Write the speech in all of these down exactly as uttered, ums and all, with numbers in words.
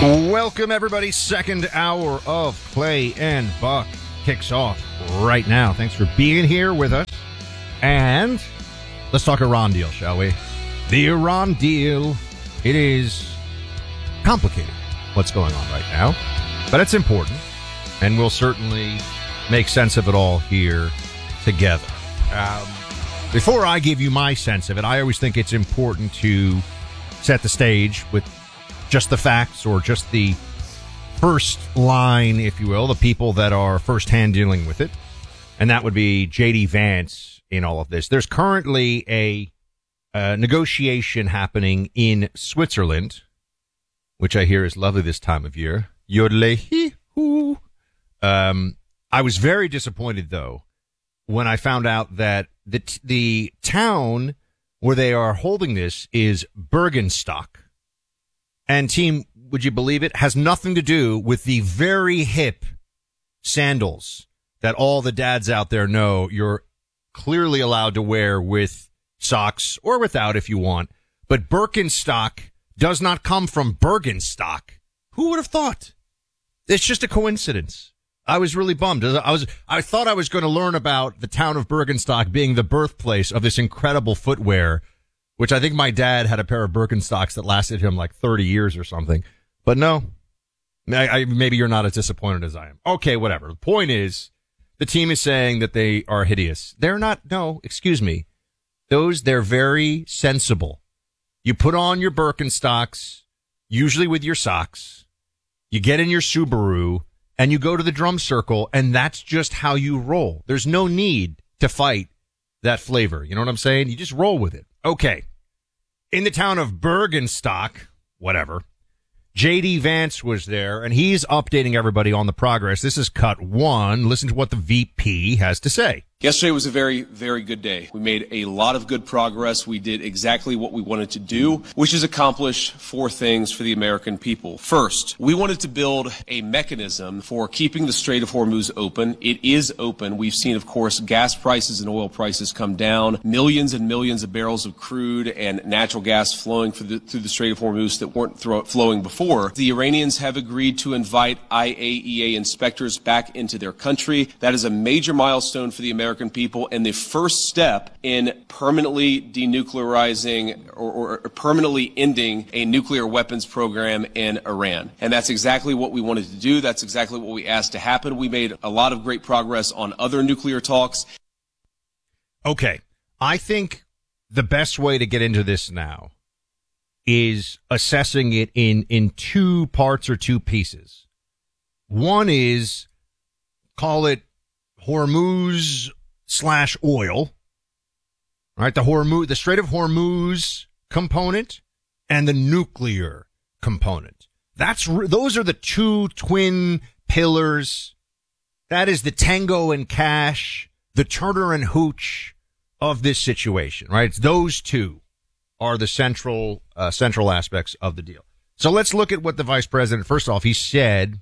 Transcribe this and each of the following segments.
Welcome, everybody. Second hour of Clay and Buck kicks off right now. Thanks for being here with us. And let's talk Iran deal, shall we? The Iran deal. It is complicated, what's going on right now. But it's important. And we'll certainly make sense of it all here together. Um, before I give you my sense of it, I always think it's important to set the stage with just the facts or just the first line, if you will, the people that are firsthand dealing with it. And that would be J D Vance in all of this. There's currently a, a negotiation happening in Switzerland, which I hear is lovely this time of year. Yodel-hee-hoo. Um, I was very disappointed, though, when I found out that the, t- the town where they are holding this is Bergenstock. And team, would you believe it, has nothing to do with the very hip sandals that all the dads out there know you're clearly allowed to wear with socks or without if you want. But Birkenstock does not come from Bergenstock. Who would have thought? It's just a coincidence. I was really bummed. I was, I thought I was going to learn about the town of Bergenstock being the birthplace of this incredible footwear, which I think my dad had a pair of Birkenstocks that lasted him like thirty years or something. But no, I, I, maybe you're not as disappointed as I am. Okay, whatever. The point is, the team is saying that they are hideous. They're not. No, excuse me. Those, they're very sensible. You put on your Birkenstocks, usually with your socks. You get in your Subaru and you go to the drum circle, and that's just how you roll. There's no need to fight that flavor. You know what I'm saying? You just roll with it. Okay. In the town of Bergenstock, whatever, J D Vance was there, and he's updating everybody on the progress. This is cut one. Listen to what the V P has to say. Yesterday was a very, very good day. We made a lot of good progress. We did exactly what we wanted to do, which is accomplish four things for the American people. First, we wanted to build a mechanism for keeping the Strait of Hormuz open. It is open. We've seen, of course, gas prices and oil prices come down, millions and millions of barrels of crude and natural gas flowing through the, through the Strait of Hormuz that weren't throw, flowing before. The Iranians have agreed to invite I A E A inspectors back into their country. That is a major milestone for the American people and the first step in permanently denuclearizing or, or permanently ending a nuclear weapons program in Iran. And that's exactly what we wanted to do. That's exactly what we asked to happen. We made a lot of great progress on other nuclear talks. Okay. I think the best way to get into this now is assessing it in, in two parts or two pieces. One is, call it Hormuz slash oil, right? The Hormuz, the Strait of Hormuz component and the nuclear component. That's, those are the two twin pillars. That is the Tango and Cash, the Turner and Hooch of this situation, right? It's those two are the central, uh, central aspects of the deal. So let's look at what the vice president, first off, he said,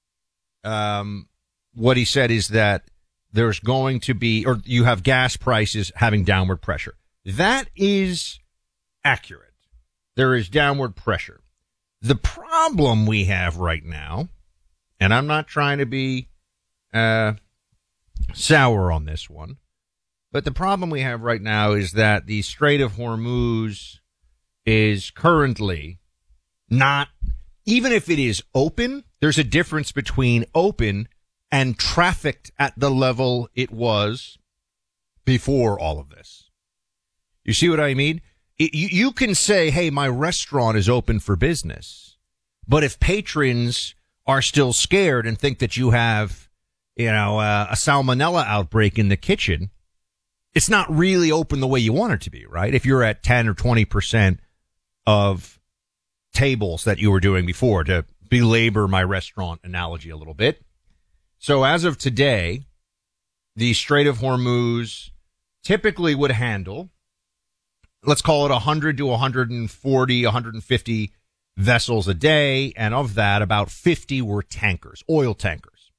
um, what he said is that there's going to be, or you have gas prices having downward pressure. That is accurate. There is downward pressure. The problem we have right now, and I'm not trying to be uh, sour on this one, but the problem we have right now is that the Strait of Hormuz is currently not, even if it is open, there's a difference between open and trafficked at the level it was before all of this. You see what I mean? It, you, you can say, hey, my restaurant is open for business. But if patrons are still scared and think that you have, you know, uh, a salmonella outbreak in the kitchen, it's not really open the way you want it to be, right? If you're at ten or twenty percent of tables that you were doing before, to belabor my restaurant analogy a little bit. So as of today, the Strait of Hormuz typically would handle, let's call it one hundred to one forty, one fifty vessels a day. And of that, about fifty were tankers, oil tankers.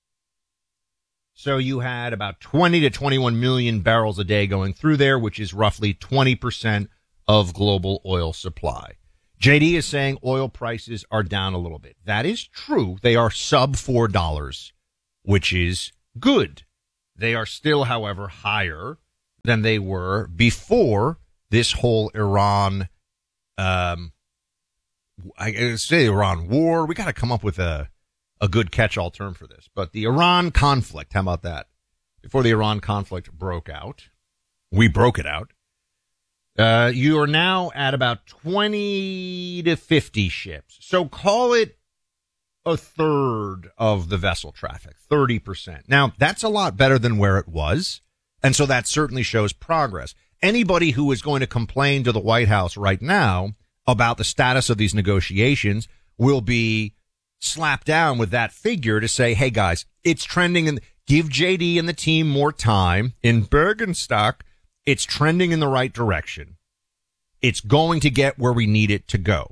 So you had about twenty to twenty-one million barrels a day going through there, which is roughly twenty percent of global oil supply. J D is saying oil prices are down a little bit. That is true. They are sub four dollars, which is good. They are still, however, higher than they were before this whole Iran, um, I say Iran war. We got to come up with a, a good catch-all term for this. But the Iran conflict, how about that? Before the Iran conflict broke out, we broke it out. Uh, you are now at about twenty to fifty ships. So call it a third of the vessel traffic, thirty percent. Now, that's a lot better than where it was. And so that certainly shows progress. Anybody who is going to complain to the White House right now about the status of these negotiations will be slapped down with that figure to say, hey, guys, it's trending, and give J D and the team more time in Bergenstock. It's trending in the right direction. It's going to get where we need it to go.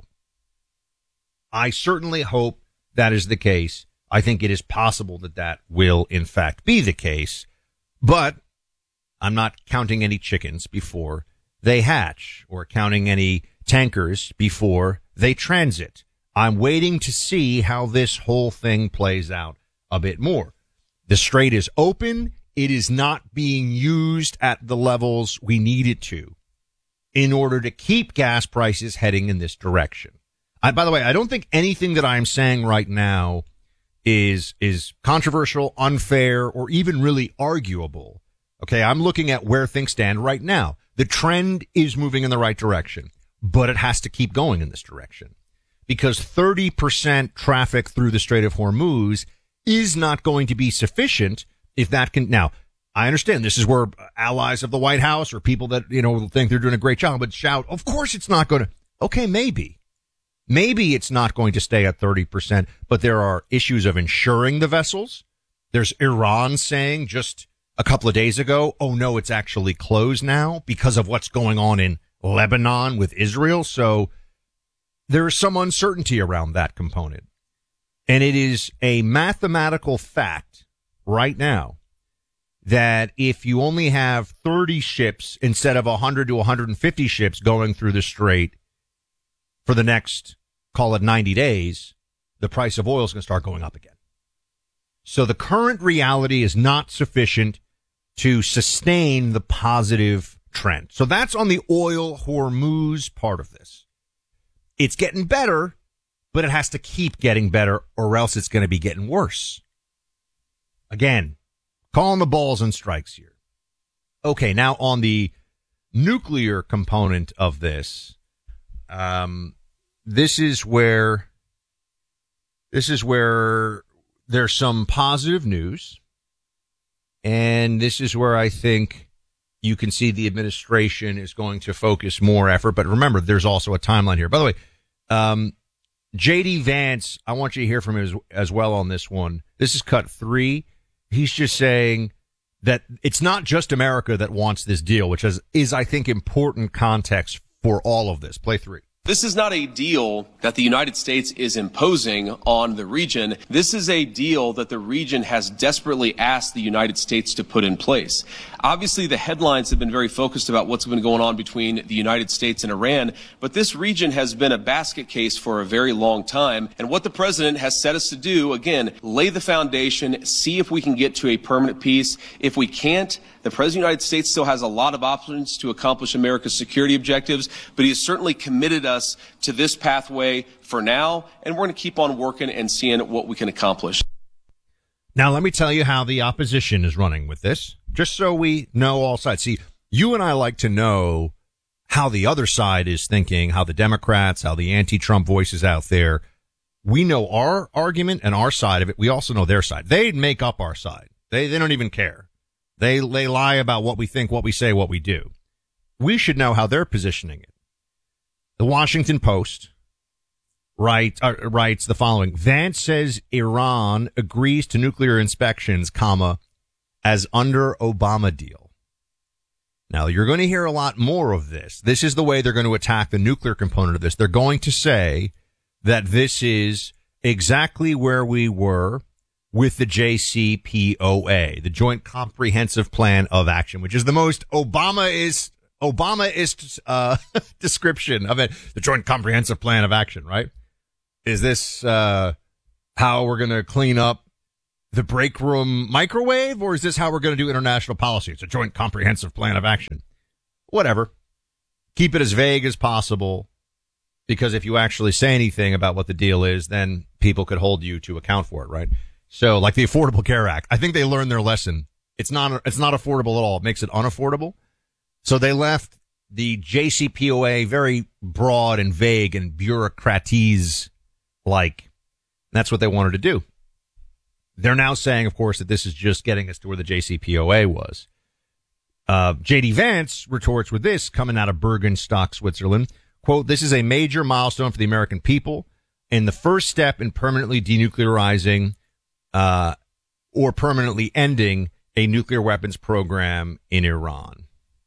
I certainly hope that is the case. I think it is possible that that will, in fact, be the case. But I'm not counting any chickens before they hatch or counting any tankers before they transit. I'm waiting to see how this whole thing plays out a bit more. The strait is open. It is not being used at the levels we need it to in order to keep gas prices heading in this direction. I, by the way, I don't think anything that I'm saying right now is is controversial, unfair, or even really arguable. Okay, I'm looking at where things stand right now. The trend is moving in the right direction, but it has to keep going in this direction because thirty percent traffic through the Strait of Hormuz is not going to be sufficient. If that can, now, I understand this is where allies of the White House or people that, you know, think they're doing a great job would shout, of course it's not going to. Okay, maybe. Maybe it's not going to stay at thirty percent, but there are issues of insuring the vessels. There's Iran saying just a couple of days ago, oh no, it's actually closed now because of what's going on in Lebanon with Israel. So there is some uncertainty around that component. And it is a mathematical fact right now that if you only have thirty ships instead of one hundred to one hundred fifty ships going through the strait for the next, call it ninety days, the price of oil is going to start going up again. So the current reality is not sufficient to sustain the positive trend. So that's on the oil Hormuz part of this. It's getting better, but it has to keep getting better or else it's going to be getting worse. Again, calling the balls and strikes here. Okay, now on the nuclear component of this, um, this is where this is where there's some positive news, and this is where I think you can see the administration is going to focus more effort. But remember, there's also a timeline here. By the way, um, J D Vance, I want you to hear from him as, as well on this one. This is cut three. He's just saying that it's not just America that wants this deal, which is, is I think, important context for all of this. Play three. This is not a deal that the United States is imposing on the region. This is a deal that the region has desperately asked the United States to put in place. Obviously, the headlines have been very focused about what's been going on between the United States and Iran, but this region has been a basket case for a very long time. And what the president has set us to do, again, lay the foundation, see if we can get to a permanent peace. If we can't, the President of the United States still has a lot of options to accomplish America's security objectives, but he has certainly committed us to this pathway for now, and we're going to keep on working and seeing what we can accomplish. Now, let me tell you how the opposition is running with this, just so we know all sides. See, you and I like to know how the other side is thinking, how the Democrats, how the anti-Trump voices out there. We know our argument and our side of it. We also know their side. They make up our side. They they don't even care. They, they lie about what we think, what we say, what we do. We should know how they're positioning it. The Washington Post write, uh, writes the following. Vance says Iran agrees to nuclear inspections, comma, as under Obama deal. Now, you're going to hear a lot more of this. This is the way they're going to attack the nuclear component of this. They're going to say that this is exactly where we were with the J C P O A, the Joint Comprehensive Plan of Action, which is the most Obama is Obamaist uh, description of it, the Joint Comprehensive Plan of Action, right? Is this uh, how we're going to clean up the break room microwave, or is this how we're going to do international policy? It's a Joint Comprehensive Plan of Action. Whatever. Keep it as vague as possible, because if you actually say anything about what the deal is, then people could hold you to account for it, right? So, like the Affordable Care Act, I think they learned their lesson. It's not, it's not affordable at all. It makes it unaffordable. So they left the J C P O A very broad and vague and bureaucratese-like. That's what they wanted to do. They're now saying, of course, that this is just getting us to where the J C P O A was. Uh, J D Vance retorts with this, coming out of Bergenstock, Switzerland. Quote, this is a major milestone for the American people and the first step in permanently denuclearizing uh, or permanently ending a nuclear weapons program in Iran.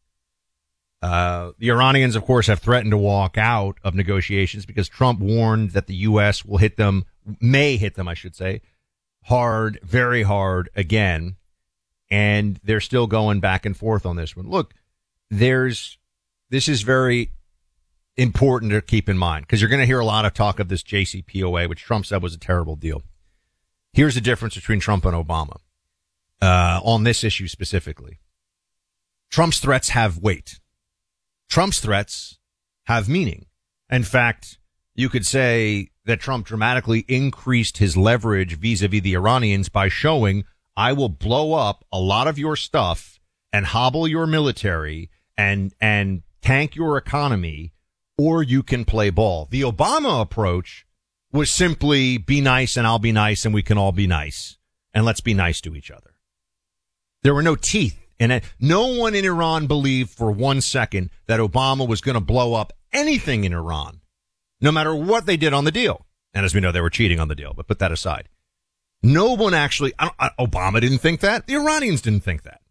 Uh, the Iranians, of course, have threatened to walk out of negotiations because Trump warned that the U S will hit them, may hit them, I should say, hard, very hard again. And they're still going back and forth on this one. Look, there's, this is very important to keep in mind because you're going to hear a lot of talk of this J C P O A, which Trump said was a terrible deal. Here's the difference between Trump and Obama, uh, on this issue specifically. Trump's threats have weight. Trump's threats have meaning. In fact, you could say that Trump dramatically increased his leverage vis-a-vis the Iranians by showing, I will blow up a lot of your stuff and hobble your military and, and tank your economy, or you can play ball. The Obama approach was simply be nice and I'll be nice and we can all be nice. And let's be nice to each other. There were no teeth. And no one in Iran believed for one second that Obama was going to blow up anything in Iran, no matter what they did on the deal. And as we know, they were cheating on the deal, but put that aside. No one actually, I I, Obama didn't think that. The Iranians didn't think that.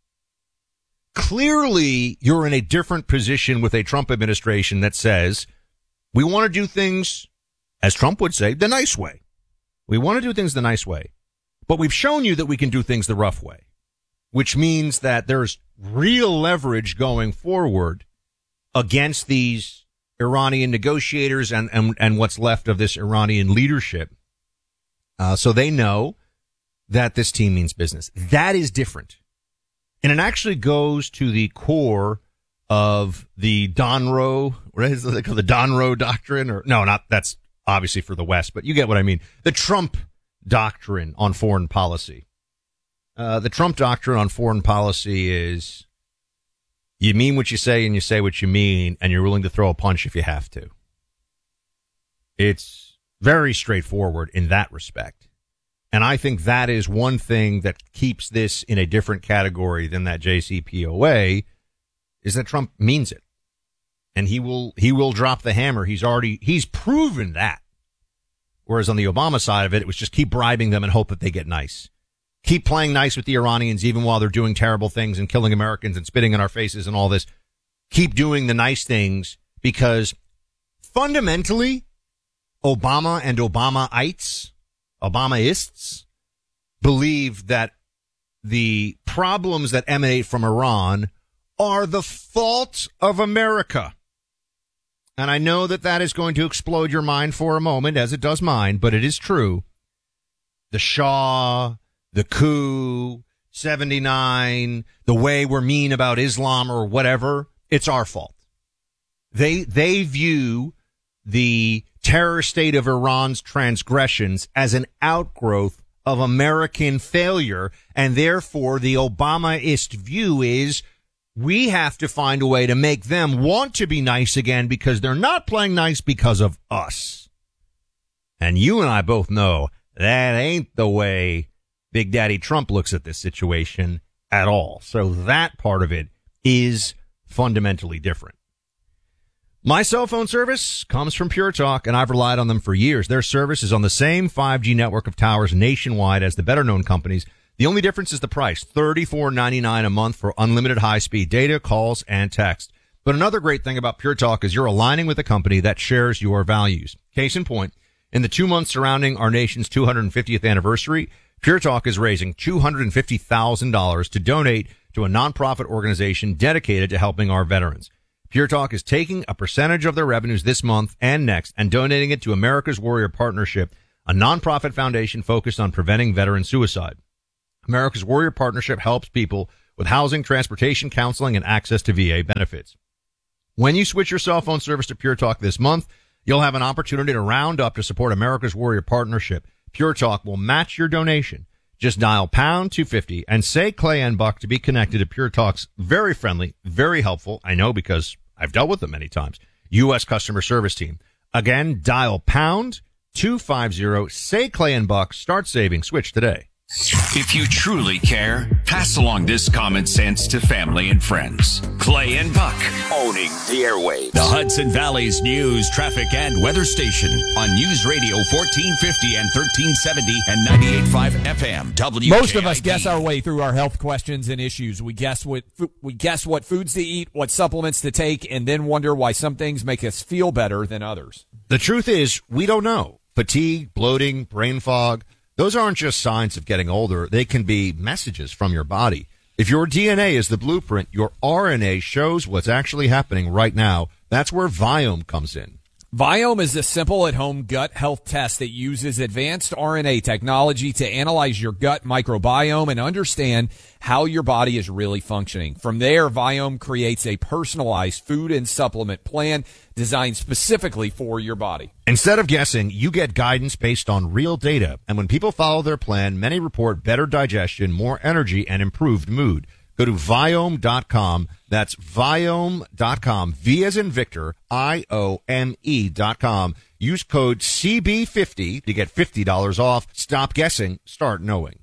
Clearly, you're in a different position with a Trump administration that says, we want to do things, as Trump would say, the nice way. We want to do things the nice way. But we've shown you that we can do things the rough way, which means that there's real leverage going forward against these Iranian negotiators and, and, and what's left of this Iranian leadership. Uh, so they know that this team means business. That is different. And it actually goes to the core of the Donroe, what is it called? The Donroe Doctrine? Or no, not, that's obviously for the West, but you get what I mean. The Trump Doctrine on foreign policy. Uh, the Trump doctrine on foreign policy is you mean what you say and you say what you mean, and you're willing to throw a punch if you have to. It's very straightforward in that respect. And I think that is one thing that keeps this in a different category than that J C P O A is that Trump means it. And he will, he will drop the hammer. He's already, he's proven that. Whereas on the Obama side of it, it was just keep bribing them and hope that they get nice. Keep playing nice with the Iranians even while they're doing terrible things and killing Americans and spitting in our faces and all this. Keep doing the nice things because fundamentally, Obama and Obamaites, Obamaists, believe that the problems that emanate from Iran are the fault of America. And I know that that is going to explode your mind for a moment, as it does mine, but it is true. The Shah, the coup, seventy-nine, the way we're mean about Islam or whatever, it's our fault. They, they view the terror state of Iran's transgressions as an outgrowth of American failure, and therefore the Obamaist view is we have to find a way to make them want to be nice again because they're not playing nice because of us. And you and I both know that ain't the way Big Daddy Trump looks at this situation at all. So that part of it is fundamentally different. My cell phone service comes from Pure Talk, and I've relied on them for years. Their service is on the same five G network of towers nationwide as the better-known companies. The only difference is the price, thirty-four ninety-nine a month for unlimited high-speed data, calls, and text. But another great thing about Pure Talk is you're aligning with a company that shares your values. Case in point, in the two months surrounding our nation's two hundred fiftieth anniversary, Pure Talk is raising two hundred fifty thousand dollars to donate to a nonprofit organization dedicated to helping our veterans. Pure Talk is taking a percentage of their revenues this month and next and donating it to America's Warrior Partnership, a nonprofit foundation focused on preventing veteran suicide. America's Warrior Partnership helps people with housing, transportation, counseling, and access to V A benefits. When you switch your cell phone service to Pure Talk this month, you'll have an opportunity to round up to support America's Warrior Partnership. Pure Talk will match your donation. Just dial pound two fifty and say Clay and Buck to be connected to Pure Talk's very friendly, very helpful, I know because I've dealt with them many times, U S customer service team. Again, dial pound two fifty, say Clay and Buck, start saving, switch today. If you truly care, pass along this common sense to family and friends. Clay and Buck, owning the airwaves. The Hudson Valley's news, traffic, and weather station on News Radio fourteen fifty and thirteen seventy and ninety-eight point five F M. W K I P. Most of us guess our way through our health questions and issues. We guess what we guess what foods to eat, what supplements to take, and then wonder why some things make us feel better than others. The truth is, we don't know. Fatigue, bloating, brain fog, those aren't just signs of getting older. They can be messages from your body. If your D N A is the blueprint, your R N A shows what's actually happening right now. That's where Viome comes in. Viome is a simple at-home gut health test that uses advanced R N A technology to analyze your gut microbiome and understand how your body is really functioning. From there, Viome creates a personalized food and supplement plan designed specifically for your body. Instead of guessing, you get guidance based on real data. And when people follow their plan, many report better digestion, more energy, and improved mood. Go to Viome dot com. That's Viome dot com. V as in Victor, I O M E dot com. Use code C B fifty to get fifty dollars off. Stop guessing. Start knowing.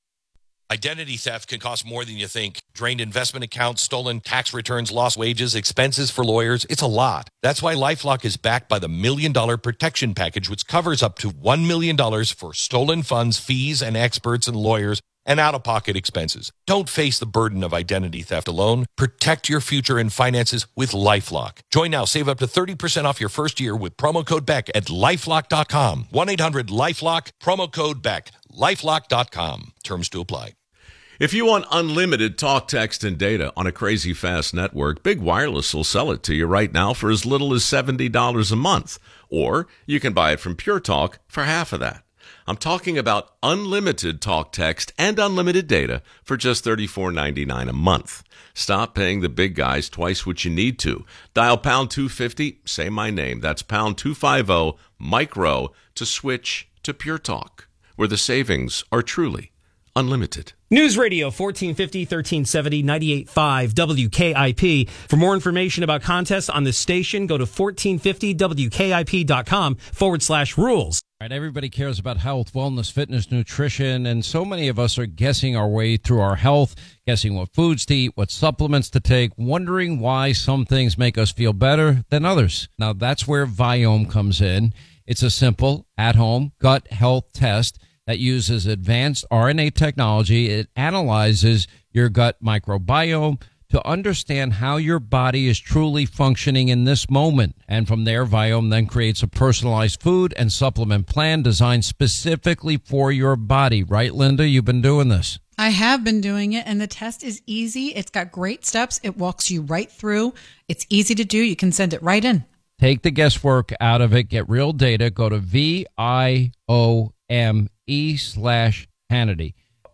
Identity theft can cost more than you think. Drained investment accounts, stolen tax returns, lost wages, expenses for lawyers. It's a lot. That's why LifeLock is backed by the Million Dollar Protection Package, which covers up to one million dollars for stolen funds, fees, and experts and lawyers, and out-of-pocket expenses. Don't face the burden of identity theft alone. Protect your future and finances with LifeLock. Join now. Save up to thirty percent off your first year with promo code Beck at LifeLock dot com. one eight hundred LifeLock, promo code Beck. LifeLock dot com. Terms to apply. If you want unlimited talk, text, and data on a crazy fast network, Big Wireless will sell it to you right now for as little as seventy dollars a month. Or you can buy it from Pure Talk for half of that. I'm talking about unlimited talk, text, and unlimited data for just thirty-four ninety-nine a month. Stop paying the big guys twice what you need to. Dial pound two fifty, say my name. That's pound two fifty, micro, to switch to Pure Talk, where the savings are truly unlimited. News Radio fourteen fifty, thirteen seventy, ninety-eight point five W K I P. For more information about contests on this station, go to fourteen fifty W K I P dot com forward slash rules. All right, everybody cares about health, wellness, fitness, nutrition, and so many of us are guessing our way through our health, guessing what foods to eat, what supplements to take, wondering why some things make us feel better than others. Now, that's where Viome comes in. It's a simple, at-home gut health test that uses advanced R N A technology. It analyzes your gut microbiome to understand how your body is truly functioning in this moment. And from there, Viome then creates a personalized food and supplement plan designed specifically for your body. Right, Linda? You've been doing this. I have been doing it, and the test is easy. It's got great steps. It walks you right through. It's easy to do. You can send it right in. Take the guesswork out of it. Get real data. Go to V I O M E slash Hannity.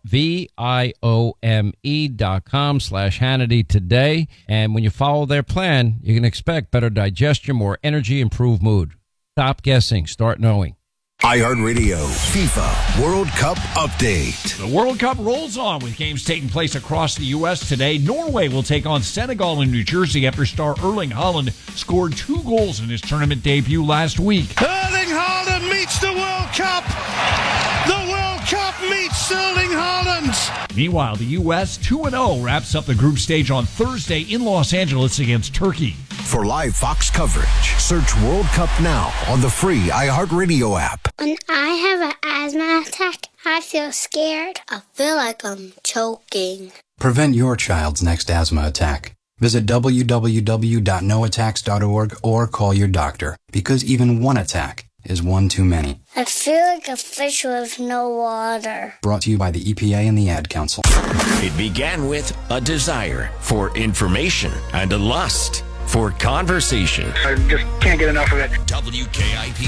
V I O M E dot com slash Hannity today. And when you follow their plan, you can expect better digestion, more energy, improved mood. Stop guessing. Start knowing. iHeartRadio FIFA World Cup Update. The World Cup rolls on with games taking place across the U S today. Norway will take on Senegal in New Jersey after star Erling Haaland scored two goals in his tournament debut last week. Erling Haaland meets the World Cup. The World Cup meets Erling Haaland. Meanwhile, the U S two and oh wraps up the group stage on Thursday in Los Angeles against Turkey. For live Fox coverage, search World Cup now on the free iHeartRadio app. When I have an asthma attack, I feel scared. I feel like I'm choking. Prevent your child's next asthma attack. Visit w w w dot no attacks dot org or call your doctor, because even one attack is one too many. I feel like a fish with no water. Brought to you by the E P A and the Ad Council. It began with a desire for information and a lust for conversation. I just can't get enough of it. W K I P.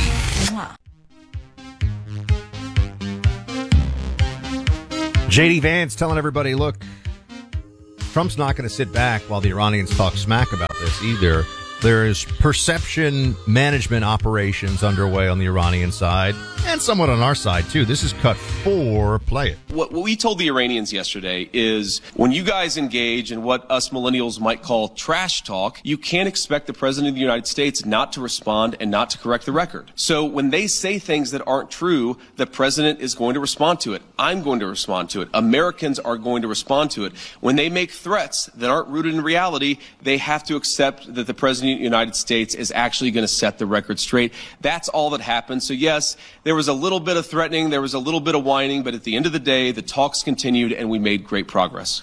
J D Vance telling everybody, look, Trump's not going to sit back while the Iranians talk smack about this either. There's perception management operations underway on the Iranian side and somewhat on our side, too. This is cut four. Play it. What, what we told the Iranians yesterday is when you guys engage in what us millennials might call trash talk, you can't expect the president of the United States not to respond and not to correct the record. So when they say things that aren't true, the president is going to respond to it. I'm going to respond to it. Americans are going to respond to it. When they make threats that aren't rooted in reality, they have to accept that the president of the United States is actually going to set the record straight. That's all that happened. So yes, there was a little bit of threatening, there was a little bit of whining, but at the end of the day, the talks continued and we made great progress.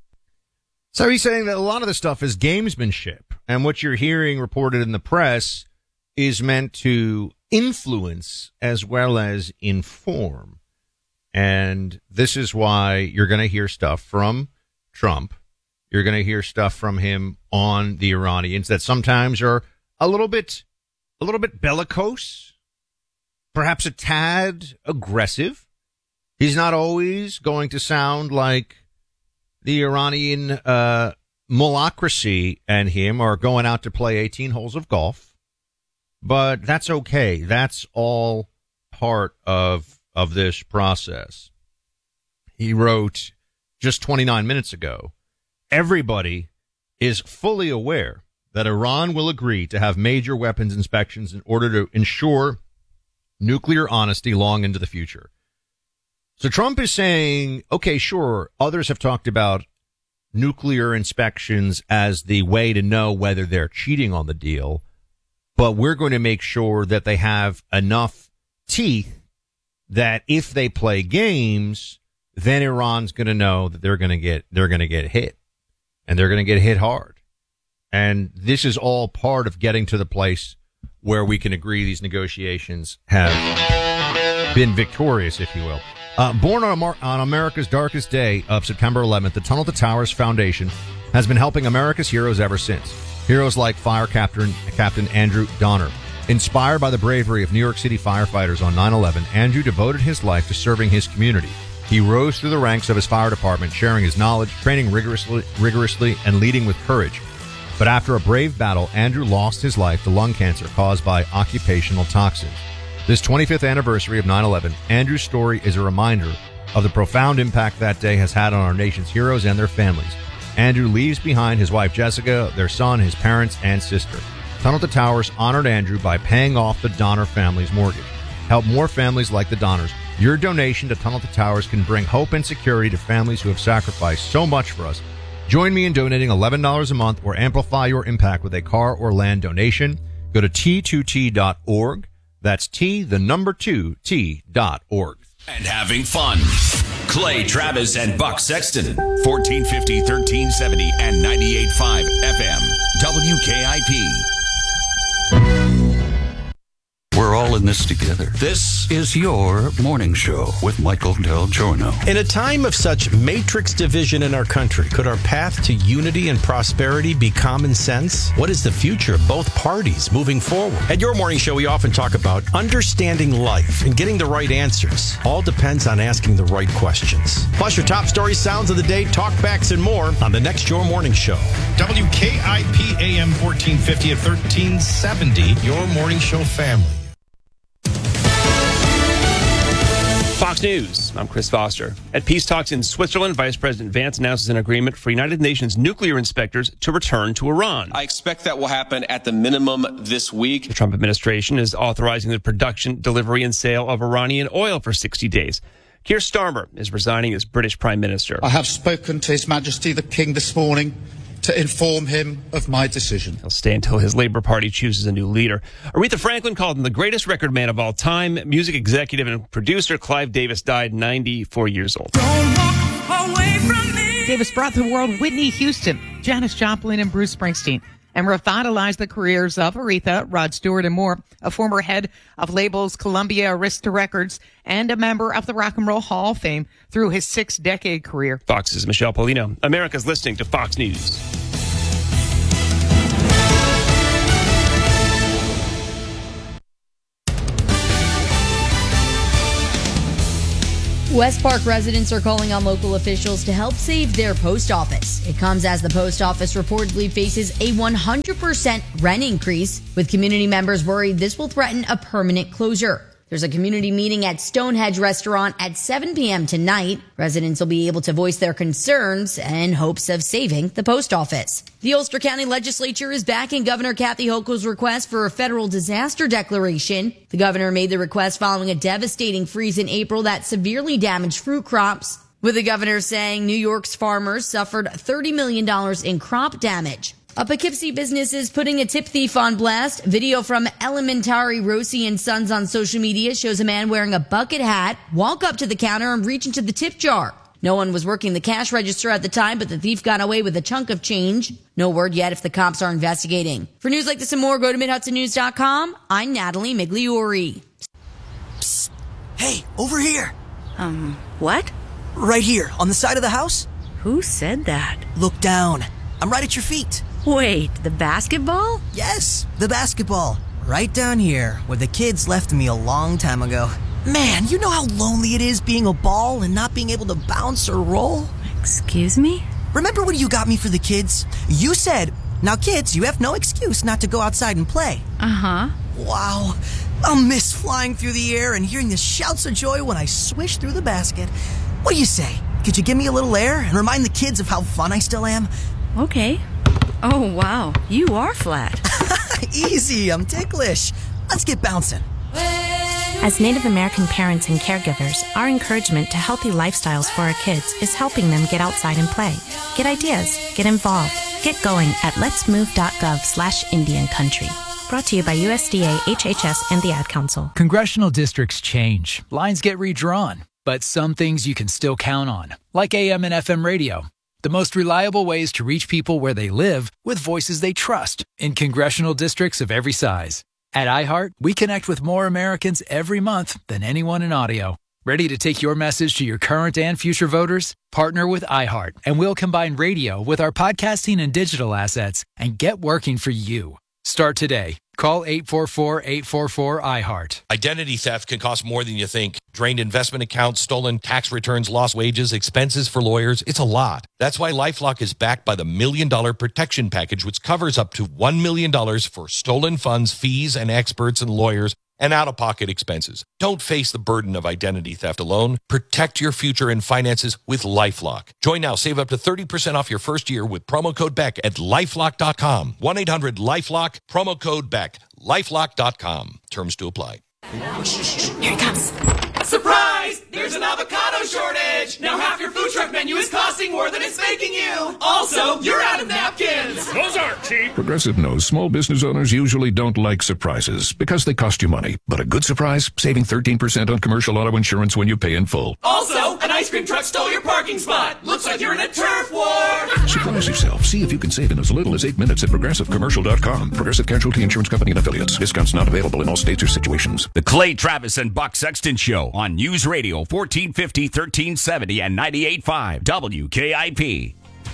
So he's saying that a lot of the stuff is gamesmanship, and what you're hearing reported in the press is meant to influence as well as inform. And this is why you're going to hear stuff from Trump. You're going to hear stuff from him on the Iranians that sometimes are a little bit, a little bit bellicose, perhaps a tad aggressive. He's not always going to sound like the Iranian uh, mullacracy and him are going out to play eighteen holes of golf, but that's okay. That's all part of of this process. He wrote just twenty-nine minutes ago, everybody is fully aware that Iran will agree to have major weapons inspections in order to ensure nuclear honesty long into the future. So Trump is saying, okay, sure, others have talked about nuclear inspections as the way to know whether they're cheating on the deal, but we're going to make sure that they have enough teeth that if they play games, then Iran's going to know that they're going to get, they're going to get hit, and they're going to get hit hard. And this is all part of getting to the place where we can agree these negotiations have been victorious, if you will. Uh, born on, Amer- on America's darkest day of September eleventh, the Tunnel to Towers Foundation has been helping America's heroes ever since. Heroes like Fire Captain, Captain Andrew Donner. Inspired by the bravery of New York City firefighters on nine eleven, Andrew devoted his life to serving his community. He rose through the ranks of his fire department, sharing his knowledge, training rigorously, rigorously, and leading with courage. But after a brave battle, Andrew lost his life to lung cancer caused by occupational toxins. This twenty-fifth anniversary of nine eleven, Andrew's story is a reminder of the profound impact that day has had on our nation's heroes and their families. Andrew leaves behind his wife Jessica, their son, his parents, and sister. Tunnel to Towers honored Andrew by paying off the Donner family's mortgage. Help more families like the Donners. Your donation to Tunnel to Towers can bring hope and security to families who have sacrificed so much for us. Join me in donating eleven dollars a month or amplify your impact with a car or land donation. Go to T two T dot org. That's T, the number two, T dot org. And having fun. Clay Travis and Buck Sexton. fourteen fifty, thirteen seventy, and ninety-eight point five F M. W K I P. We're all in this together. This is your morning show with Michael Del Giorno. In a time of such matrix division in our country, could our path to unity and prosperity be common sense? What is the future of both parties moving forward? At your morning show, we often talk about understanding life and getting the right answers. All depends on asking the right questions. Plus your top stories, sounds of the day, talkbacks, and more on the next Your Morning Show. W K I P A M fourteen fifty at thirteen seventy, Your Morning Show family. Fox News, I'm Chris Foster. At peace talks in Switzerland, Vice President Vance announces an agreement for United Nations nuclear inspectors to return to Iran. I expect that will happen at the minimum this week. The Trump administration is authorizing the production, delivery, and sale of Iranian oil for sixty days. Keir Starmer is resigning as British Prime Minister. I have spoken to His Majesty the King this morning to inform him of my decision. He'll stay until his Labour Party chooses a new leader. Aretha Franklin called him the greatest record man of all time. Music executive and producer Clive Davis died ninety-four years old. Don't walk away from me. Davis brought to the world Whitney Houston, Janis Joplin, and Bruce Springsteen, and revitalized the careers of Aretha, Rod Stewart, and more. A former head of labels Columbia Arista Records and a member of the Rock and Roll Hall of Fame through his six-decade career. Fox's Michelle Polino. America's listening to Fox News. West Park residents are calling on local officials to help save their post office. It comes as the post office reportedly faces a one hundred percent rent increase, with community members worried this will threaten a permanent closure. There's a community meeting at Stonehenge Restaurant at seven p.m. tonight. Residents will be able to voice their concerns in hopes of saving the post office. The Ulster County Legislature is backing Governor Kathy Hochul's request for a federal disaster declaration. The governor made the request following a devastating freeze in April that severely damaged fruit crops, with the governor saying New York's farmers suffered thirty million dollars in crop damage. A Poughkeepsie business is putting a tip thief on blast. Video from Elementary Rossi and Sons on social media shows a man wearing a bucket hat walk up to the counter and reach into the tip jar. No one was working the cash register at the time, but the thief got away with a chunk of change. No word yet if the cops are investigating. For news like this and more, go to mid hudson news dot com. I'm Natalie Migliori. Psst. Hey, over here. Um, what? Right here, on the side of the house. Who said that? Look down. I'm right at your feet. Wait, the basketball? Yes, the basketball. Right down here, where the kids left me a long time ago. Man, you know how lonely it is being a ball and not being able to bounce or roll? Excuse me? Remember when you got me for the kids? You said, now kids, you have no excuse not to go outside and play. Uh-huh. Wow. I'll miss flying through the air and hearing the shouts of joy when I swish through the basket. What do you say? Could you give me a little air and remind the kids of how fun I still am? Okay. Oh, wow. You are flat. Easy. I'm ticklish. Let's get bouncing. As Native American parents and caregivers, our encouragement to healthy lifestyles for our kids is helping them get outside and play. Get ideas. Get involved. Get going at letsmove.gov slash Indian Country. Brought to you by U S D A, H H S, and the Ad Council. Congressional districts change. Lines get redrawn. But some things you can still count on, like A M and F M radio. The most reliable ways to reach people where they live with voices they trust in congressional districts of every size. At iHeart, we connect with more Americans every month than anyone in audio. Ready to take your message to your current and future voters? Partner with iHeart, and we'll combine radio with our podcasting and digital assets and get working for you. Start today. Call eight four four, eight four four, I heart. Identity theft can cost more than you think. Drained investment accounts, stolen tax returns, lost wages, expenses for lawyers. It's a lot. That's why LifeLock is backed by the Million Dollar Protection Package, which covers up to one million dollars for stolen funds, fees, and experts and lawyers, and out-of-pocket expenses. Don't face the burden of identity theft alone. Protect your future and finances with LifeLock. Join now. Save up to thirty percent off your first year with promo code Beck at lifelock dot com. one eight hundred lifelock, promo code Beck. lifelock dot com. Terms to apply. Here it comes. Surprise! There's an avocado shortage! Now half your food truck menu is costing more than it's making you! Also, you're out of napkins! Those aren't cheap! Progressive knows small business owners usually don't like surprises because they cost you money. But a good surprise? Saving thirteen percent on commercial auto insurance when you pay in full. Also, an ice cream truck stole your parking spot! Looks like you're in a turf war! Surprise yourself. See if you can save in as little as eight minutes at progressive commercial dot com. Progressive Casualty Insurance Company and Affiliates. Discounts not available in all states or situations. The Clay Travis and Buck Sexton Show on News Radio fourteen fifty, thirteen seventy, and ninety-eight point five W K I P.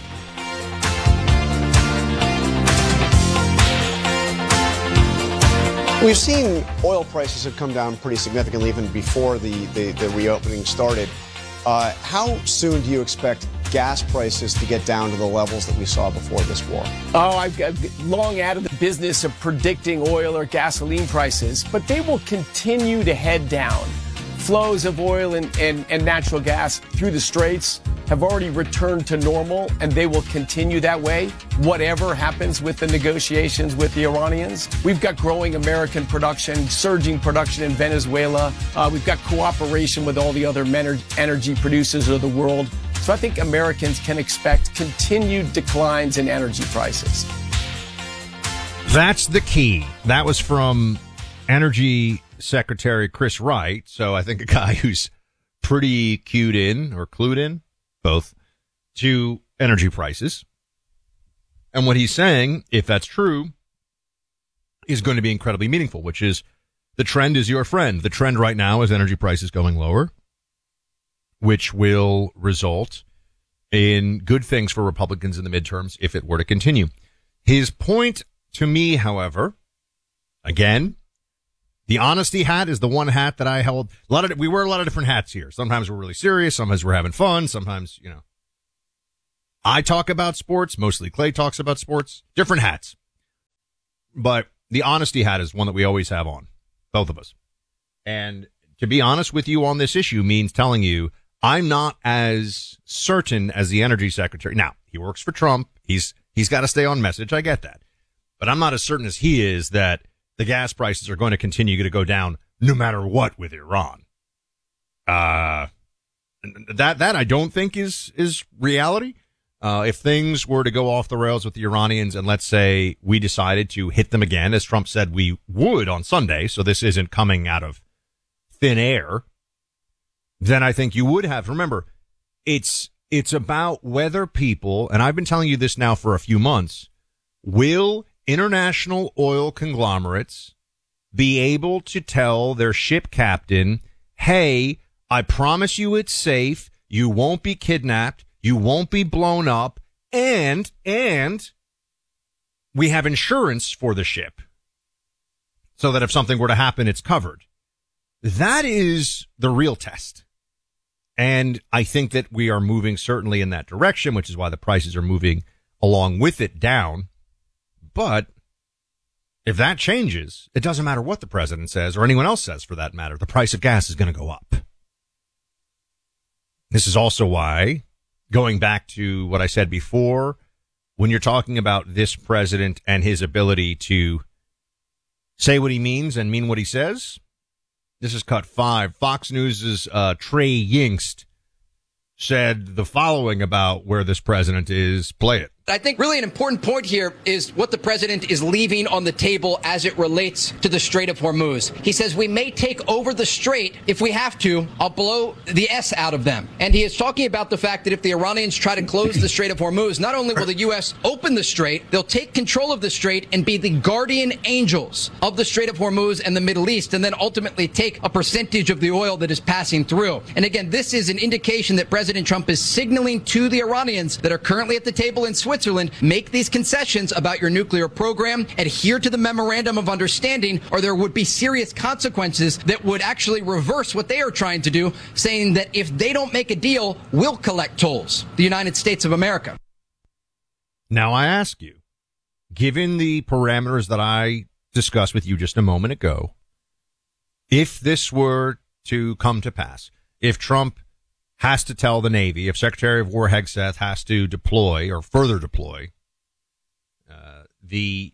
We've seen oil prices have come down pretty significantly even before the, the, the reopening started. Uh, how soon do you expect gas prices to get down to the levels that we saw before this war? Oh, I've, I've long out of the business of predicting oil or gasoline prices, but they will continue to head down. Flows of oil and, and, and natural gas through the Straits have already returned to normal, and they will continue that way, whatever happens with the negotiations with the Iranians. We've got growing American production, surging production in Venezuela. Uh, we've got cooperation with all the other energy producers of the world. So I think Americans can expect continued declines in energy prices. That's the key. That was from Energy Secretary Chris Wright. So I think a guy who's pretty cued in or clued in, both, to energy prices. And what he's saying, if that's true, is going to be incredibly meaningful, which is the trend is your friend. The trend right now is energy prices going lower, which will result in good things for Republicans in the midterms if it were to continue. His point to me, however, again, The honesty hat is the one hat that I held. A lot of we wear a lot of different hats here. Sometimes we're really serious. Sometimes we're having fun. Sometimes, you know, I talk about sports. Mostly Clay talks about sports. Different hats. But the honesty hat is one that we always have on, both of us. And to be honest with you on this issue means telling you I'm not as certain as the energy secretary. Now, he works for Trump. He's he's got to stay on message. I get that. But I'm not as certain as he is that the gas prices are going to continue to go down no matter what with Iran. Uh, that, that I don't think is, is reality. Uh, if things were to go off the rails with the Iranians and let's say we decided to hit them again, as Trump said we would on Sunday, so this isn't coming out of thin air, then I think you would have. Remember, it's, it's about whether people, and I've been telling you this now for a few months, will international oil conglomerates be able to tell their ship captain, hey, I promise you it's safe, you won't be kidnapped, you won't be blown up, and, and we have insurance for the ship so that if something were to happen, it's covered. That is the real test. And I think that we are moving certainly in that direction, which is why the prices are moving along with it down. But if that changes, it doesn't matter what the president says or anyone else says for that matter. The price of gas is going to go up. This is also why, going back to what I said before, when you're talking about this president and his ability to say what he means and mean what he says, this is cut five. Fox News' uh, Trey Yingst said the following about where this president is. Play it. I think really an important point here is what the president is leaving on the table as it relates to the Strait of Hormuz. He says we may take over the strait if we have to. I'll blow the S out of them. And he is talking about the fact that if the Iranians try to close the Strait of Hormuz, not only will the U S open the strait, they'll take control of the strait and be the guardian angels of the Strait of Hormuz and the Middle East, and then ultimately take a percentage of the oil that is passing through. And again, this is an indication that President Trump is signaling to the Iranians that are currently at the table in Switzerland, Switzerland, make these concessions about your nuclear program, adhere to the memorandum of understanding, or there would be serious consequences that would actually reverse what they are trying to do, saying that if they don't make a deal, we'll collect tolls, the United States of America. Now I ask you, given the parameters that I discussed with you just a moment ago, if this were to come to pass, if Trump has to tell the Navy, if Secretary of War Hegseth has to deploy or further deploy uh, the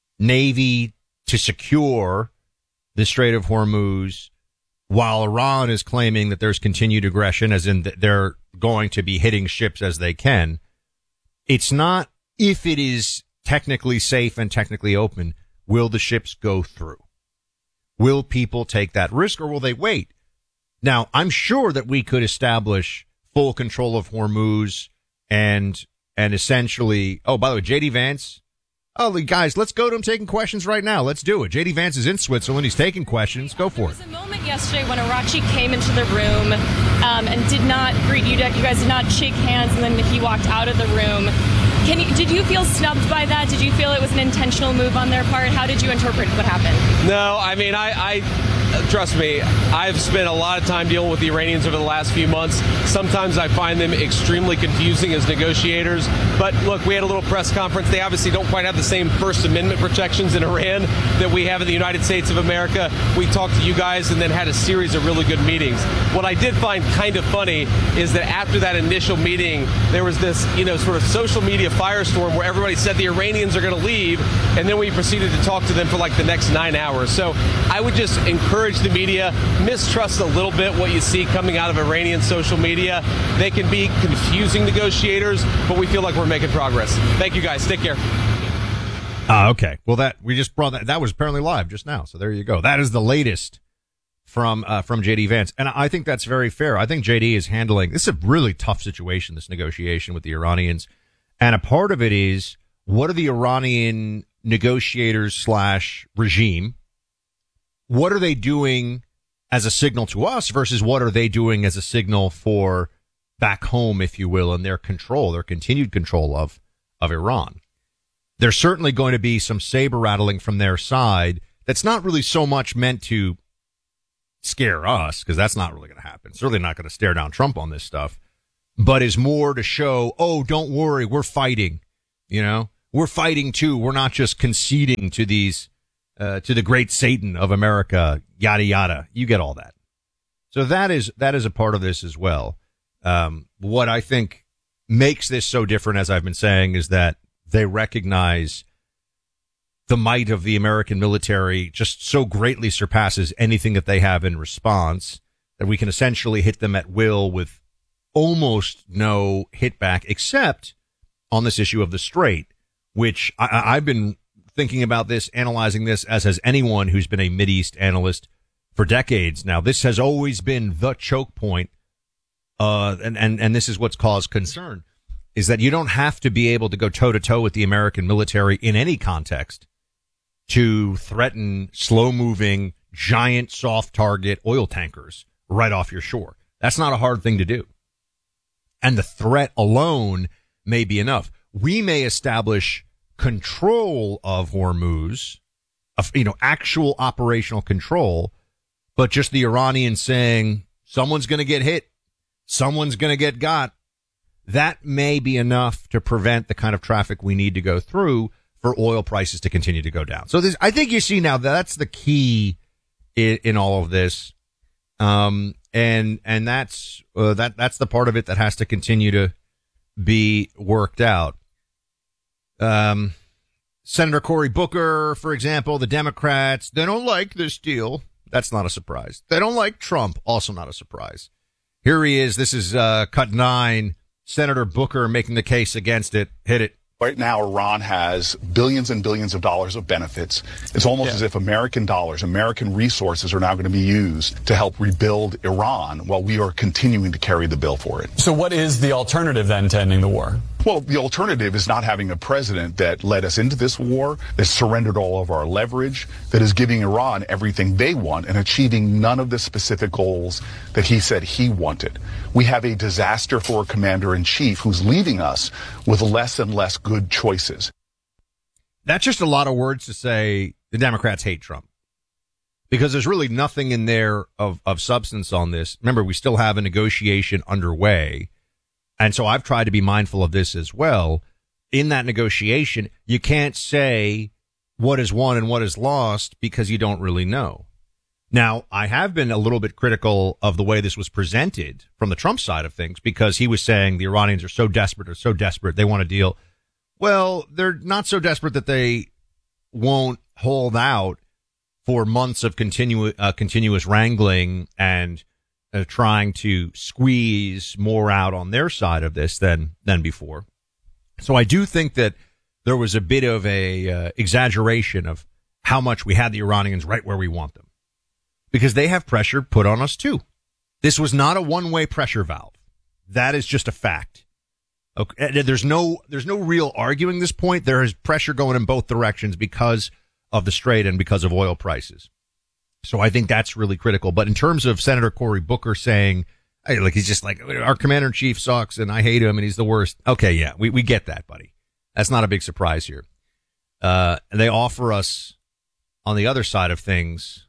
Navy to secure the Strait of Hormuz, while Iran is claiming that there's continued aggression, as in that they're going to be hitting ships as they can, it's not if it is technically safe and technically open, will the ships go through? Will people take that risk, or will they wait? Now, I'm sure that we could establish full control of Hormuz and, and essentially, oh, by the way, J D Vance. Oh, guys, let's go to him taking questions right now. Let's do it. J D Vance is in Switzerland. He's taking questions. Go for it. There was a moment yesterday when Arachi came into the room um, and did not greet you. You guys did not shake hands, and then he walked out of the room. Can you, did you feel snubbed by that? Did you feel it was an intentional move on their part? How did you interpret what happened? No, I mean, I... I trust me, I've spent a lot of time dealing with the Iranians over the last few months. Sometimes I find them extremely confusing as negotiators. But look, we had a little press conference. They obviously don't quite have the same First Amendment protections in Iran that we have in the United States of America. We talked to you guys and then had a series of really good meetings. What I did find kind of funny is that after that initial meeting, there was this, you know, sort of social media firestorm where everybody said the Iranians are going to leave, and then we proceeded to talk to them for like the next nine hours. So I would just encourage the media, mistrust a little bit what you see coming out of Iranian social media. They can be confusing negotiators, but we feel like we're making progress. Thank you guys. Take care. Ah, okay. Well, that we just brought that. That was apparently live just now. So there you go. That is the latest from uh, from J D Vance, and I think that's very fair. I think J D is handling this is a really tough situation. This negotiation with the Iranians, and a part of it is what are the Iranian negotiators slash regime? What are they doing as a signal to us versus what are they doing as a signal for back home, if you will, and their control, their continued control of, of Iran? There's certainly going to be some saber rattling from their side that's not really so much meant to scare us, because that's not really going to happen. Certainly not going to stare down Trump on this stuff, but is more to show, oh, don't worry, we're fighting. You know, we're fighting too. We're not just conceding to these, uh, to the great Satan of America, yada, yada. You get all that. So that is, that is a part of this as well. Um, what I think makes this so different, as I've been saying, is that they recognize the might of the American military just so greatly surpasses anything that they have in response that we can essentially hit them at will with almost no hit back, except on this issue of the Strait, which I, I've been thinking about this, analyzing this, as has anyone who's been a Mideast analyst for decades now. This has always been the choke point, uh, and, and, and this is what's caused concern, is that you don't have to be able to go toe-to-toe with the American military in any context to threaten slow-moving, giant, soft-target oil tankers right off your shore. That's not a hard thing to do. And the threat alone may be enough. We may establish control of Hormuz, of, you know, actual operational control, but just the Iranians saying someone's going to get hit, someone's going to get got, that may be enough to prevent the kind of traffic we need to go through for oil prices to continue to go down. So this, I think you see now that's the key in, in all of this. Um, and, and that's, uh, that, that's the part of it that has to continue to be worked out. Um, Senator Cory Booker, for example, the Democrats, they don't like this deal. That's not a surprise. They don't like Trump. Also not a surprise. Here he is. This is, uh, cut nine. Senator Booker making the case against it. Hit it. Right now, Iran has billions and billions of dollars of benefits. It's almost yeah. as if American dollars, American resources are now going to be used to help rebuild Iran while we are continuing to carry the bill for it. So what is the alternative then to ending the war? Well, the alternative is not having a president that led us into this war, that surrendered all of our leverage, that is giving Iran everything they want and achieving none of the specific goals that he said he wanted. We have a disaster for a commander-in-chief who's leaving us with less and less good choices. That's just a lot of words to say the Democrats hate Trump, because there's really nothing in there of, of substance on this. Remember, we still have a negotiation underway. And so I've tried to be mindful of this as well. In that negotiation, you can't say what is won and what is lost because you don't really know. Now, I have been a little bit critical of the way this was presented from the Trump side of things, because he was saying the Iranians are so desperate, or so desperate, they want a deal. Well, they're not so desperate that they won't hold out for months of continu- uh, continuous wrangling and Uh, trying to squeeze more out on their side of this than than before. So I do think that there was a bit of a uh, exaggeration of how much we had the Iranians right where we want them, because they have pressure put on us too. This was not a one-way pressure valve. That is just a fact. Okay, there's no there's no real arguing this point. There is pressure going in both directions because of the Strait and because of oil prices. So I think that's really critical. But in terms of Senator Cory Booker saying, hey, like, he's just like, our commander-in-chief sucks and I hate him and he's the worst. Okay, yeah, we, we get that, buddy. That's not a big surprise here. Uh, and they offer us, on the other side of things,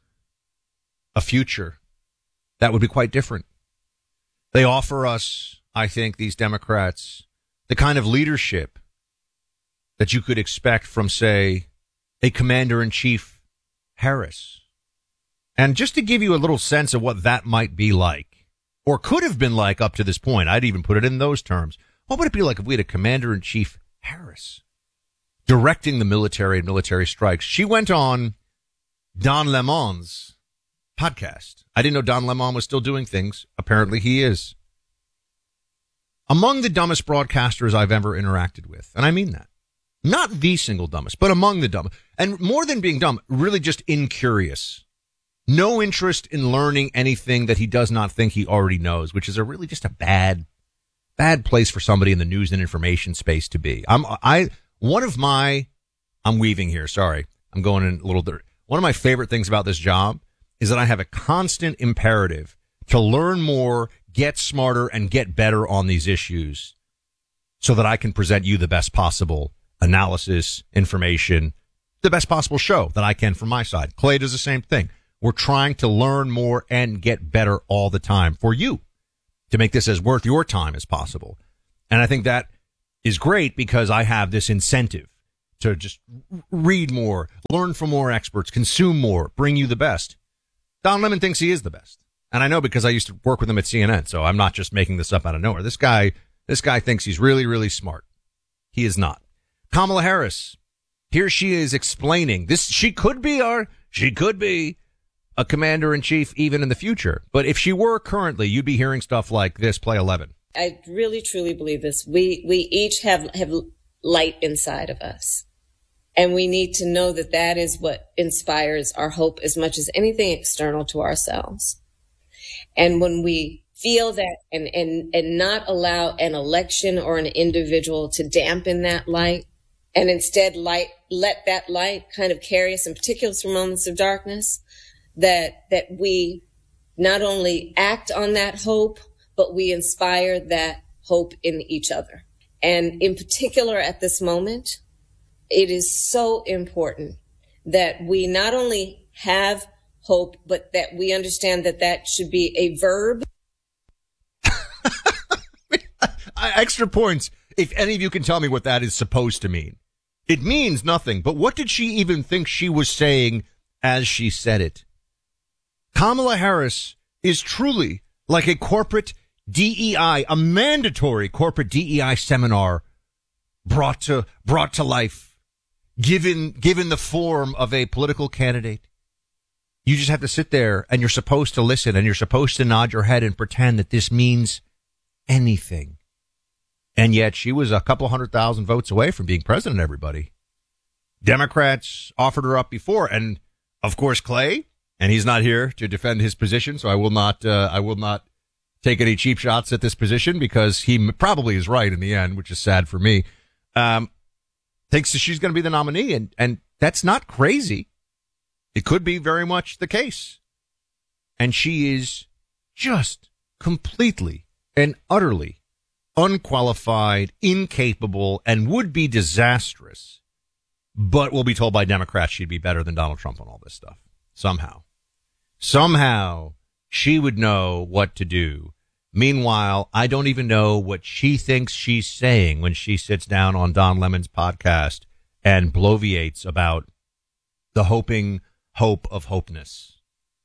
a future that would be quite different. They offer us, I think, these Democrats, the kind of leadership that you could expect from, say, a commander-in-chief Harris. And just to give you a little sense of what that might be like, or could have been like up to this point, I'd even put it in those terms. What would it be like if we had a commander-in-chief Harris directing the military and military strikes? She went on Don Lemon's podcast. I didn't know Don Lemon was still doing things. Apparently he is. Among the dumbest broadcasters I've ever interacted with. And I mean that. Not the single dumbest, but among the dumbest. And more than being dumb, really just incurious. No interest in learning anything that he does not think he already knows, which is a really just a bad, bad place for somebody in the news and information space to be. I'm, I, one of my, I'm weaving here. Sorry. I'm going in a little dirt. One of my favorite things about this job is that I have a constant imperative to learn more, get smarter, and get better on these issues so that I can present you the best possible analysis, information, the best possible show that I can from my side. Clay does the same thing. We're trying to learn more and get better all the time for you to make this as worth your time as possible. And I think that is great because I have this incentive to just read more, learn from more experts, consume more, bring you the best. Don Lemon thinks he is the best. And I know because I used to work with him at C N N, so I'm not just making this up out of nowhere. This guy, this guy thinks he's really, really smart. He is not. Kamala Harris, here she is explaining this. She could be our, she could be a commander-in-chief even in the future. But if she were currently, you'd be hearing stuff like this, play eleven. I really, truly believe this. We, we each have, have light inside of us. And we need to know that that is what inspires our hope as much as anything external to ourselves. And when we feel that and, and, and not allow an election or an individual to dampen that light, and instead light, let that light kind of carry us in particular through moments of darkness, that, that we not only act on that hope, but we inspire that hope in each other. And in particular at this moment, it is so important that we not only have hope, but that we understand that that should be a verb. Extra points. If any of you can tell me what that is supposed to mean. It means nothing, but what did she even think she was saying as she said it? Kamala Harris is truly like a corporate D E I, a mandatory corporate D E I seminar brought to, brought to life. Given, given the form of a political candidate, you just have to sit there and you're supposed to listen and you're supposed to nod your head and pretend that this means anything. And yet she was a couple hundred thousand votes away from being president, everybody. Democrats offered her up before. And of course, Clay, and he's not here to defend his position. So I will not, uh, I will not take any cheap shots at this position because he probably is right in the end, which is sad for me. Um, thinks that she's going to be the nominee, and, and that's not crazy. It could be very much the case. And she is just completely and utterly unqualified, incapable, and would be disastrous, but will be told by Democrats she'd be better than Donald Trump on all this stuff. Somehow. Somehow she would know what to do. Meanwhile, I don't even know what she thinks she's saying when she sits down on Don Lemon's podcast and bloviates about the hoping hope of hopeness.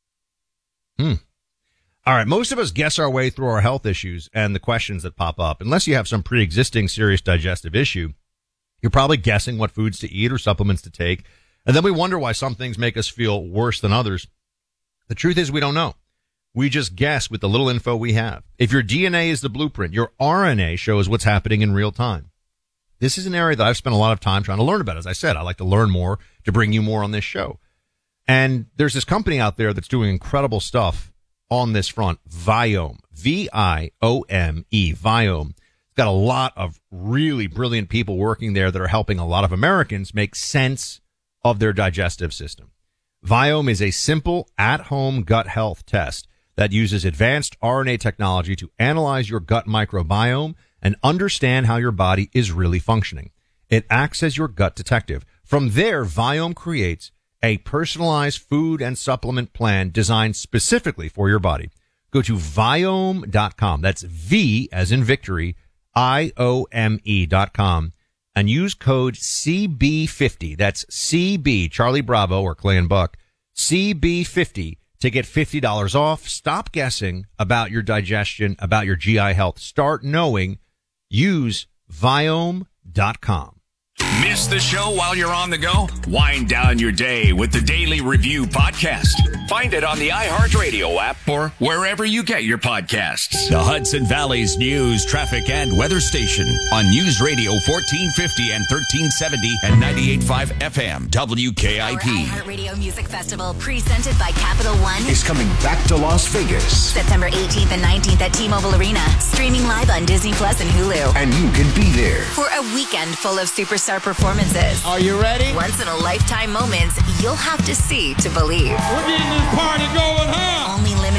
Hmm. All right. Most of us guess our way through our health issues and the questions that pop up. Unless you have some pre-existing serious digestive issue, you're probably guessing what foods to eat or supplements to take. And then we wonder why some things make us feel worse than others. The truth is we don't know. We just guess with the little info we have. If your D N A is the blueprint, your R N A shows what's happening in real time. This is an area that I've spent a lot of time trying to learn about. As I said, I like to learn more to bring you more on this show. And there's this company out there that's doing incredible stuff on this front, Viome, V I O M E, Viome. It's got a lot of really brilliant people working there that are helping a lot of Americans make sense of their digestive system. Viome is a simple at-home gut health test that uses advanced R N A technology to analyze your gut microbiome and understand how your body is really functioning. It acts as your gut detective. From there, Viome creates a personalized food and supplement plan designed specifically for your body. Go to Viome dot com. That's V as in victory, I O M E dot com, and use code C B fifty. That's C B, Charlie Bravo or Clay and Buck, C B fifty to get fifty dollars off. Stop guessing about your digestion, about your G I health. Start knowing. Use Viome dot com. Miss the show while you're on the go? Wind down your day with the Daily Review podcast. Find it on the iHeartRadio app or wherever you get your podcasts. The Hudson Valley's news, traffic, and weather station on News Radio fourteen fifty and thirteen seventy and ninety-eight point five F M W K I P. Our iHeartRadio Music Festival, presented by Capital One, is coming back to Las Vegas. September eighteenth and nineteenth at T-Mobile Arena. Streaming live on Disney Plus and Hulu. And you can be there for a weekend full of superstar performances. Are you ready? Once in a lifetime moments you'll have to see to believe. We're getting this party going hard. Only limited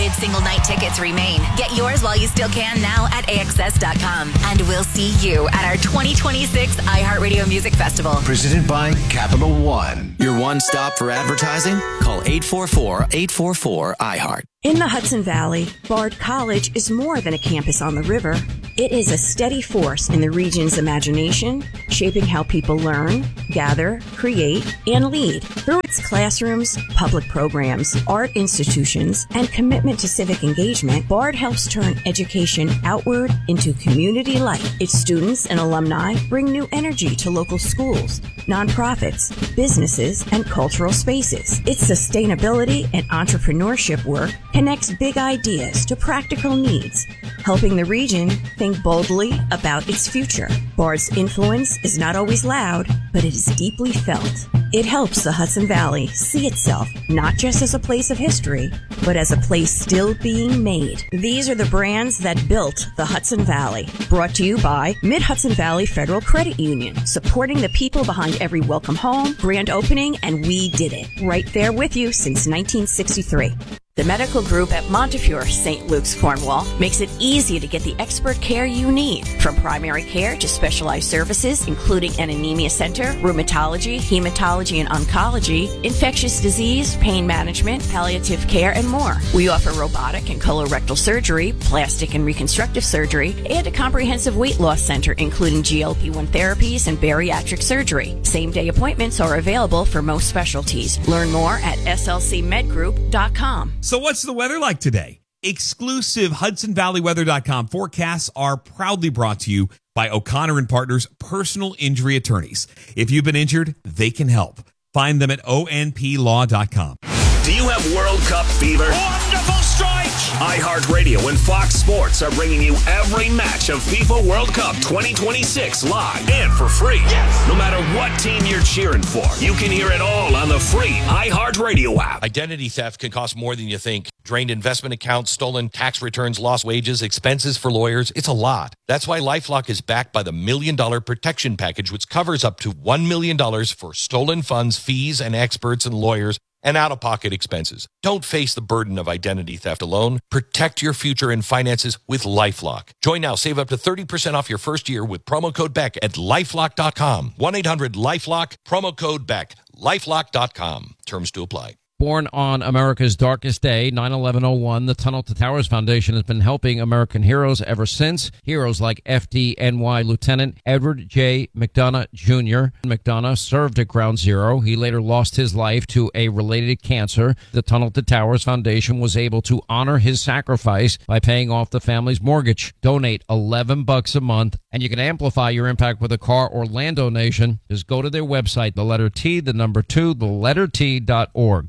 Limited single night tickets remain. Get yours while you still can now at A X S dot com. And we'll see you at our twenty twenty-six iHeartRadio Music Festival. Presented by Capital One. Your one stop for advertising? Call eight four four, eight four four, I heart. In the Hudson Valley, Bard College is more than a campus on the river. It is a steady force in the region's imagination, shaping how people learn, gather, create, and lead. Through its classrooms, public programs, art institutions, and commitment to civic engagement, Bard helps turn education outward into community life. Its students and alumni bring new energy to local schools, nonprofits, businesses, and cultural spaces. Its sustainability and entrepreneurship work connects big ideas to practical needs, helping the region think boldly about its future. Bard's influence is not always loud, but it is deeply felt. It helps the Hudson Valley see itself not just as a place of history, but as a place still being made. These are the brands that built the Hudson Valley. Brought to you by Mid-Hudson Valley Federal Credit Union, supporting the people behind every welcome home, grand opening, and we did it. Right there with you since nineteen sixty-three. The medical group at Montefiore, Saint Luke's, Cornwall, makes it easy to get the expert care you need. From primary care to specialized services, including an anemia center, rheumatology, hematology and oncology, infectious disease, pain management, palliative care, and more. We offer robotic and colorectal surgery, plastic and reconstructive surgery, and a comprehensive weight loss center, including G L P one therapies and bariatric surgery. Same-day appointments are available for most specialties. Learn more at S L C med group dot com. So what's the weather like today? Exclusive Hudson Valley Weather dot com forecasts are proudly brought to you by O'Connor and Partners Personal Injury Attorneys. If you've been injured, they can help. Find them at O N P law dot com. Do you have World Cup fever? Wonderful strike! iHeartRadio and Fox Sports are bringing you every match of FIFA World Cup twenty twenty-six live and for free. Yes! No matter what team you're cheering for, you can hear it all on the free iHeartRadio app. Identity theft can cost more than you think. Drained investment accounts, stolen tax returns, lost wages, expenses for lawyers. It's a lot. That's why LifeLock is backed by the Million Dollar Protection Package, which covers up to one million dollars for stolen funds, fees, and experts and lawyers, and out-of-pocket expenses. Don't face the burden of identity theft alone. Protect your future and finances with LifeLock. Join now. Save up to thirty percent off your first year with promo code Beck at lifelock dot com. one eight hundred lifelock, promo code Beck, lifelock dot com. Terms to apply. Born on America's darkest day, nine eleven oh one, the Tunnel to Towers Foundation has been helping American heroes ever since. Heroes like F D N Y Lieutenant Edward J. McDonough Junior McDonough served at Ground Zero. He later lost his life to a related cancer. The Tunnel to Towers Foundation was able to honor his sacrifice by paying off the family's mortgage. Donate eleven bucks a month, and you can amplify your impact with a car or land donation. Just go to their website, the letter T, the number two, the letter T dot org.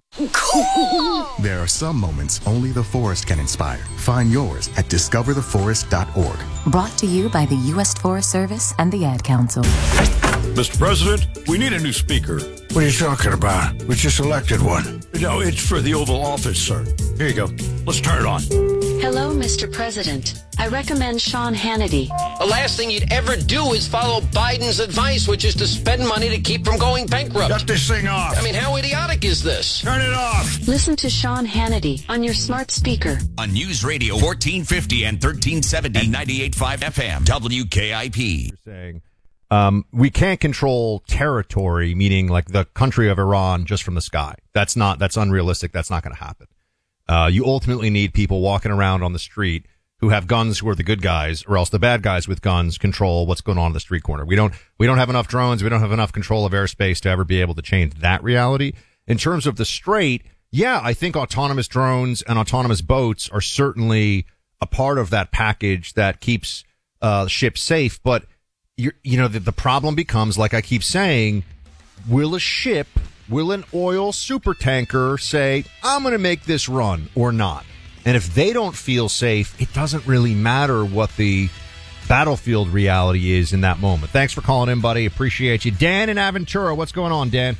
There are some moments only the forest can inspire. Find yours at discover the forest dot org. Brought to you by the U S Forest Service and the Ad Council. Mister President, we need a new speaker. What are you talking about? We just elected one. No, it's for the Oval Office, sir. Here you go. Let's turn it on. Hello, Mister President. I recommend Sean Hannity. The last thing you'd ever do is follow Biden's advice, which is to spend money to keep from going bankrupt. Shut this thing off. I mean, how idiotic is this? Turn it off. Listen to Sean Hannity on your smart speaker. On News Radio fourteen fifty and thirteen seventy and ninety-eight point five F M, W K I P. Saying, um, we can't control territory, meaning like the country of Iran, just from the sky. That's not, that's unrealistic. That's not going to happen. Uh, you ultimately need people walking around on the street who have guns, who are the good guys, or else the bad guys with guns control what's going on in the street corner. We don't, we don't have enough drones. We don't have enough control of airspace to ever be able to change that reality. In terms of the strait, yeah, I think autonomous drones and autonomous boats are certainly a part of that package that keeps uh ships safe. But you you know the, the problem becomes, like I keep saying, will a ship, will an oil super tanker say, I'm going to make this run or not? And if they don't feel safe, it doesn't really matter what the battlefield reality is in that moment. Thanks for calling in, buddy. Appreciate you. Dan in Aventura, what's going on, Dan?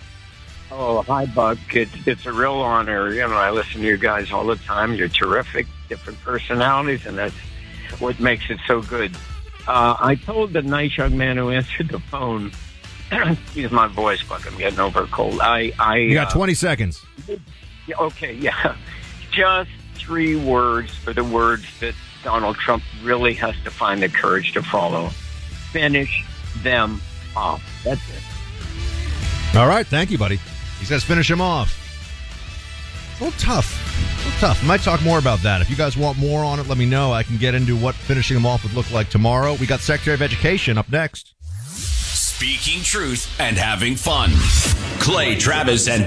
Oh, hi, Buck. It's, it's a real honor. You know, I listen to you guys all the time. You're terrific, different personalities, and that's what makes it so good. Uh, I told the nice young man who answered the phone, excuse my voice, Buck, I'm getting over a cold. I, I, you got uh, twenty seconds. Yeah, okay, yeah. Just three words are the words that Donald Trump really has to find the courage to follow. Finish them off. That's it. All right. Thank you, buddy. He says finish him off. It's a little tough. A little tough. We might talk more about that. If you guys want more on it, let me know. I can get into what finishing him off would look like tomorrow. We got Secretary of Education up next. Speaking truth and having fun. Clay Travis and